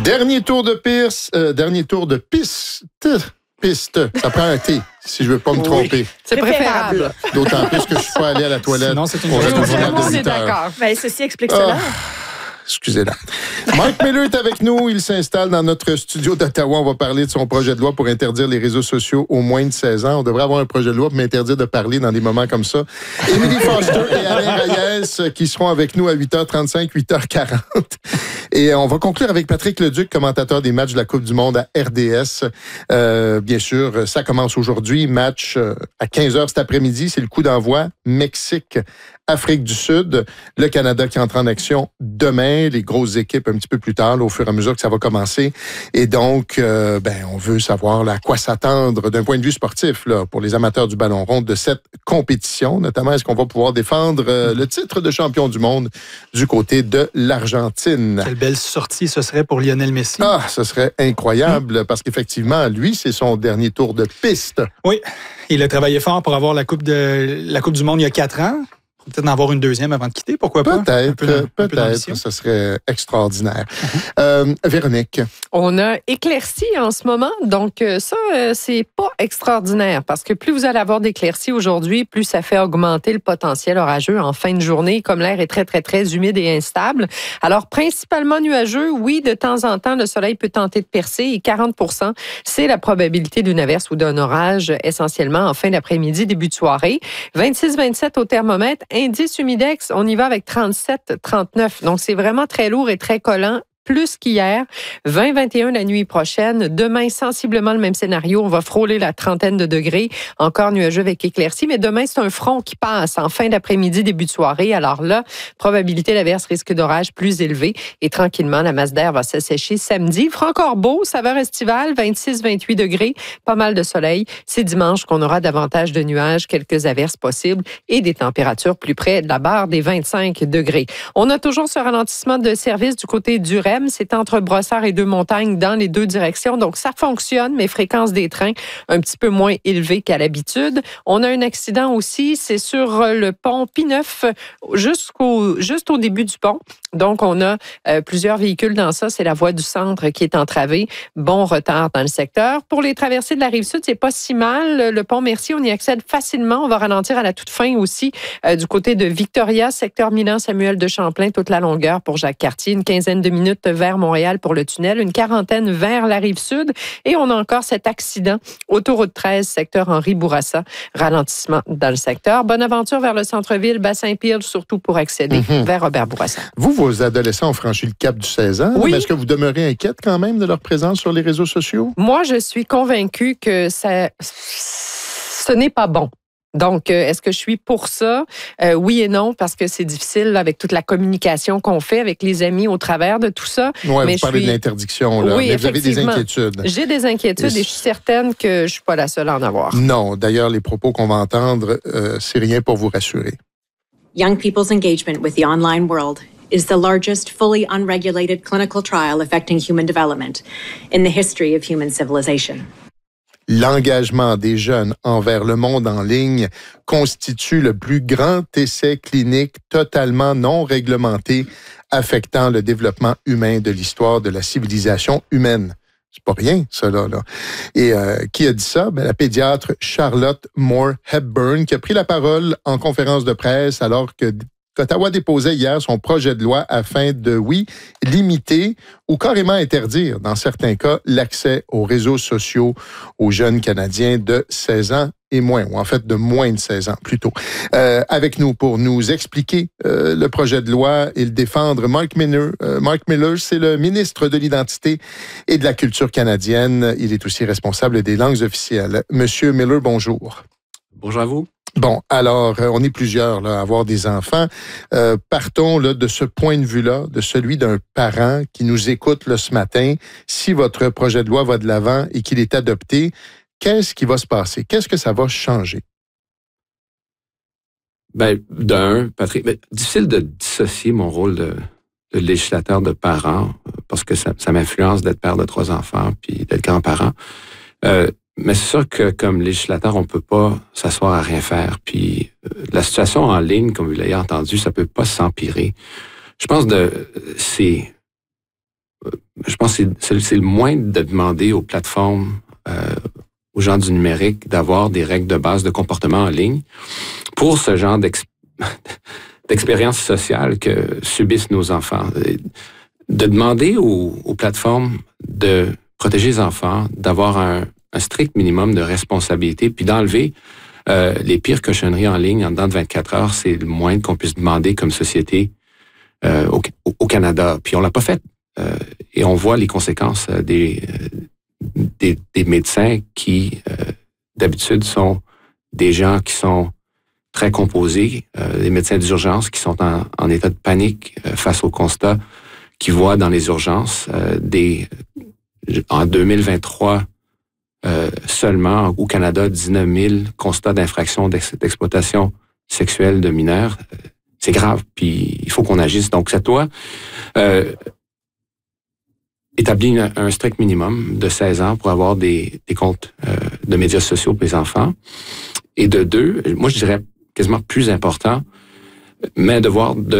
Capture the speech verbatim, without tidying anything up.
Dernier tour de piste, euh, dernier tour de piste, piste. Ça prend un T, si je veux pas me tromper. Oui, c'est préférable. D'autant plus que je suis pas allé à la toilette. Sinon, c'est une On vraie reste au journal de On est huit heures. d'accord. Ben, ceci explique cela. Ah. Excusez-la. Marc Miller est avec nous. Il s'installe dans notre studio d'Ottawa. On va parler de son projet de loi pour interdire les réseaux sociaux aux moins de seize ans. On devrait avoir un projet de loi pour m'interdire de parler dans des moments comme ça. Émilie Foster et Alain Reyes qui seront avec nous à huit heures trente-cinq, huit heures quarante. Et on va conclure avec Patrick Leduc, commentateur des matchs de la Coupe du Monde à R D S. Euh, bien sûr, ça commence aujourd'hui. Match à quinze heures cet après-midi. C'est le coup d'envoi. Mexique, Afrique du Sud. Le Canada qui entre en action demain. Les grosses équipes un petit peu plus tard, là, au fur et à mesure que ça va commencer. Et donc, euh, ben, on veut savoir là, à quoi s'attendre d'un point de vue sportif là, pour les amateurs du ballon rond de cette compétition. Notamment, est-ce qu'on va pouvoir défendre euh, le titre de champion du monde du côté de l'Argentine? Quelle belle sortie ce serait pour Lionel Messi. Ah, ce serait incroyable, mmh. parce qu'effectivement, lui, c'est son dernier tour de piste. Oui, il a travaillé fort pour avoir la Coupe, de, la coupe du Monde il y a quatre ans. Peut-être en avoir une deuxième avant de quitter, pourquoi pas? Peut-être, peu, peut-être, ce serait extraordinaire. Mm-hmm. Euh, Véronique? On a éclairci en ce moment, donc ça, c'est pas extraordinaire, parce que plus vous allez avoir d'éclaircies aujourd'hui, plus ça fait augmenter le potentiel orageux en fin de journée, comme l'air est très, très, très humide et instable. Alors, principalement nuageux, oui, de temps en temps, le soleil peut tenter de percer, et quarante pour cent, c'est la probabilité d'une averse ou d'un orage, essentiellement en fin d'après-midi, début de soirée. vingt-six vingt-sept au thermomètre. Indice humidex, on y va avec trente-sept trente-neuf. Donc, c'est vraiment très lourd et très collant. Plus qu'hier, vingt vingt et un la nuit prochaine. Demain, sensiblement le même scénario. On va frôler la trentaine de degrés. Encore nuageux avec éclaircies. Mais demain, c'est un front qui passe en fin d'après-midi, début de soirée. Alors là, probabilité d'averse, risque d'orage plus élevé. Et tranquillement, la masse d'air va s'assécher samedi. Il fera encore beau, saveur estivale, vingt-six vingt-huit degrés. Pas mal de soleil. C'est dimanche qu'on aura davantage de nuages, quelques averses possibles et des températures plus près de la barre des vingt-cinq degrés. On a toujours ce ralentissement de service du côté du R E M. C'est entre Brossard et Deux-Montagnes dans les deux directions. Donc, ça fonctionne, mais fréquence des trains un petit peu moins élevée qu'à l'habitude. On a un accident aussi, c'est sur le pont P-neuf jusqu'au, juste au début du pont. Donc, on a euh, plusieurs véhicules dans ça. C'est la voie du centre qui est entravée. Bon retard dans le secteur. Pour les traversées de la Rive-Sud, c'est pas si mal. Le pont Mercier, on y accède facilement. On va ralentir à la toute fin aussi euh, du côté de Victoria, secteur Milan-Samuel de Champlain, toute la longueur pour Jacques-Cartier. Une quinzaine de minutes vers Montréal pour le tunnel, une quarantaine vers la Rive-Sud. Et on a encore cet accident, autoroute treize, secteur Henri-Bourassa, ralentissement dans le secteur. Bonaventure vers le centre-ville, Bassin-Peel, surtout pour accéder mm-hmm. vers Robert-Bourassa. Vous, vos adolescents ont franchi le cap du seize ans. Oui. Mais est-ce que vous demeurez inquiète quand même de leur présence sur les réseaux sociaux? Moi, je suis convaincue que ça, ce n'est pas bon. Donc, est-ce que je suis pour ça? Euh, oui et non, parce que c'est difficile là, avec toute la communication qu'on fait avec les amis au travers de tout ça. Oui, mais vous parlez suis... de l'interdiction, là. Oui, mais vous avez des inquiétudes. J'ai des inquiétudes et... et je suis certaine que je ne suis pas la seule à en avoir. Non, d'ailleurs, les propos qu'on va entendre, euh, c'est rien pour vous rassurer. Young people's engagement with the online world is the largest fully unregulated clinical trial affecting human development in the history of human civilization. L'engagement des jeunes envers le monde en ligne constitue le plus grand essai clinique totalement non réglementé affectant le développement humain de l'histoire de la civilisation humaine. C'est pas rien, ça, là. là. Et euh, qui a dit ça? Ben, la pédiatre Charlotte Moore Hepburn, qui a pris la parole en conférence de presse alors que Ottawa déposait hier son projet de loi afin de, oui, limiter ou carrément interdire, dans certains cas, l'accès aux réseaux sociaux aux jeunes Canadiens de seize ans et moins, ou en fait de moins de seize ans plutôt. Euh, avec nous pour nous expliquer euh, le projet de loi et le défendre, Marc Miller. Euh, Marc Miller, c'est le ministre de l'Identité et de la Culture canadienne. Il est aussi responsable des langues officielles. Monsieur Miller, bonjour. Bonjour à vous. Bon, alors, on est plusieurs là, à avoir des enfants. Euh, partons là, de ce point de vue-là, de celui d'un parent qui nous écoute là, ce matin. Si votre projet de loi va de l'avant et qu'il est adopté, qu'est-ce qui va se passer? Qu'est-ce que ça va changer? Ben, d'un, Patrick, ben, difficile de dissocier mon rôle de, de législateur de parent, parce que ça, ça m'influence d'être père de trois enfants puis d'être grand-parent. Euh, Mais c'est sûr que comme législateur, on peut pas s'asseoir à rien faire. Puis euh, la situation en ligne, comme vous l'avez entendu, ça peut pas s'empirer. Je pense de c'est, euh, je pense que c'est, c'est le moins de demander aux plateformes, euh, aux gens du numérique, d'avoir des règles de base de comportement en ligne pour ce genre d'ex- d'expérience sociale que subissent nos enfants. De demander aux, aux plateformes de protéger les enfants, d'avoir un, un strict minimum de responsabilité, puis d'enlever euh, les pires cochonneries en ligne en dedans de vingt-quatre heures, c'est le moins qu'on puisse demander comme société euh, au, au Canada. Puis on l'a pas fait. Euh, et on voit les conséquences euh, des, euh, des, des médecins qui, euh, d'habitude, sont des gens qui sont très composés, euh, des médecins d'urgence qui sont en, en état de panique euh, face au constat qu'ils voient dans les urgences. Euh, des, en deux mille vingt-trois, euh, seulement au Canada, dix-neuf mille constats d'infraction d'ex- d'exploitation sexuelle de mineurs. Euh, c'est grave, puis il faut qu'on agisse. Donc, cette loi euh, établit un, un strict minimum de seize ans pour avoir des, des comptes euh, de médias sociaux pour les enfants. Et de deux, moi, je dirais quasiment plus important, mais devoir de